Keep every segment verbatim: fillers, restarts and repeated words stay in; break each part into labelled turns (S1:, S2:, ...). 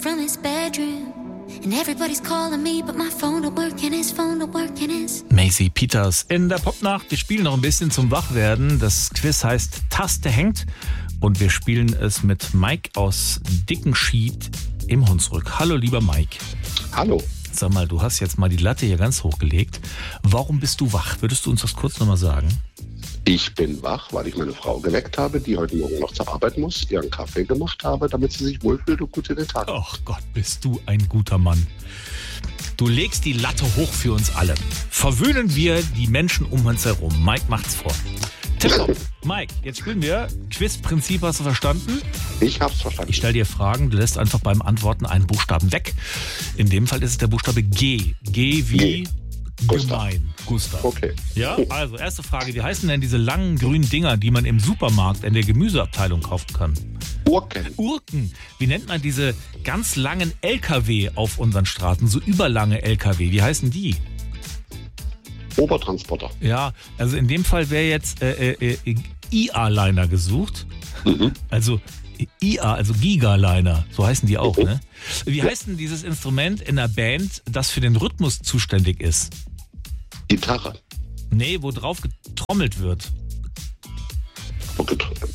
S1: from his bedroom. And everybody's calling me, but my phone don't work and his phone don't work and his...
S2: Macy Peters in der Popnacht. Wir spielen noch ein bisschen zum Wachwerden. Das Quiz heißt Taste hängt. Und wir spielen es mit Mike aus Dickenschied im Hunsrück. Hallo, lieber Mike.
S3: Hallo.
S2: Sag mal, du hast jetzt mal die Latte hier ganz hochgelegt. Warum bist du wach? Würdest du uns das kurz nochmal sagen?
S3: Ich bin wach, weil ich meine Frau geweckt habe, die heute Morgen noch zur Arbeit muss, ihren Kaffee gemacht habe, damit sie sich wohlfühlt und gut in den Tag.
S2: Ach Gott, bist du ein guter Mann. Du legst die Latte hoch für uns alle. Verwöhnen wir die Menschen um uns herum. Mike macht's vor. Tipptopp. Mike, jetzt spielen wir. Quizprinzip hast du verstanden?
S3: Ich hab's verstanden.
S2: Ich stelle dir Fragen, du lässt einfach beim Antworten einen Buchstaben weg. In dem Fall ist es der Buchstabe G. G wie
S3: G.
S2: gemein. Gustav.
S3: Okay.
S2: Ja, also erste Frage. Wie heißen denn diese langen grünen Dinger, die man im Supermarkt in der Gemüseabteilung kaufen kann?
S3: Urken.
S2: Urken. Wie nennt man diese ganz langen L K W auf unseren Straßen? So überlange L K W. Wie heißen die?
S3: Obertransporter.
S2: Ja, also in dem Fall wäre jetzt äh, äh, äh, I A-Liner gesucht.
S3: Mhm.
S2: Also I A, also Gigaliner, so heißen die auch,
S3: Mhm.
S2: ne? Wie
S3: Ja.
S2: heißt denn dieses Instrument in der Band, das für den Rhythmus zuständig ist?
S3: Gitarre.
S2: Nee, wo drauf getrommelt wird.
S3: Okay.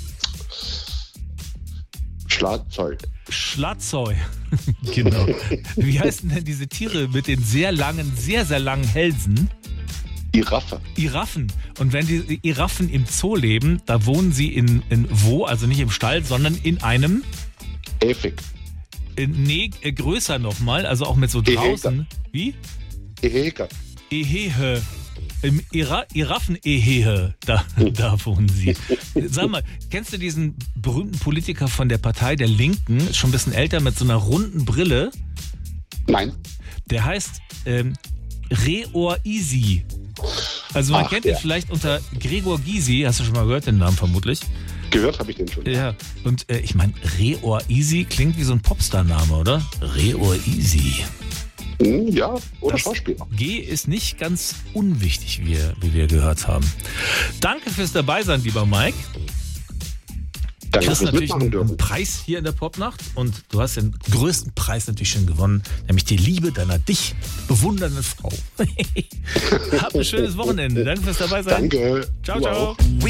S3: Schlagzeug.
S2: Schlagzeug. Genau. Wie heißen denn diese Tiere mit den sehr langen, sehr, sehr langen Hälsen?
S3: Giraffe.
S2: Giraffen. Und wenn die Giraffen im Zoo leben, da wohnen sie in, in wo? Also nicht im Stall, sondern in einem,
S3: Käfig.
S2: in, nee, äh, größer nochmal, also auch mit so
S3: Gehege.
S2: draußen. Wie?
S3: Gehege.
S2: Ehehe. Im Ira- Giraffen-Ehehe, da, da wohnen sie. Sag mal, kennst du diesen berühmten Politiker von der Partei der Linken, ist schon ein bisschen älter, mit so einer runden Brille?
S3: Nein.
S2: Der heißt ähm, Reor Isi. Also man
S3: Ach,
S2: kennt ihn
S3: ja.
S2: vielleicht unter Gregor Gysi, hast du schon mal gehört, den Namen vermutlich?
S3: Gehört habe ich den schon.
S2: Ja, und äh, ich meine, Reor Isi klingt wie so ein Popstar-Name, oder? Reor Isi.
S3: Hm, ja, oder
S2: Das
S3: Schauspieler.
S2: G ist nicht ganz unwichtig, wie, wie wir gehört haben. Danke fürs Dabeisein, lieber Mike. Du
S3: Danke
S2: hast
S3: fürs
S2: natürlich
S3: Mitmachen
S2: einen
S3: dürfen.
S2: Preis hier in der Popnacht und du hast den größten Preis natürlich schon gewonnen, nämlich die Liebe deiner dich bewundernden Frau. Hab ein schönes Wochenende. Danke fürs Dabeisein.
S3: Danke.
S2: Ciao,
S3: Du
S2: ciao.
S3: auch.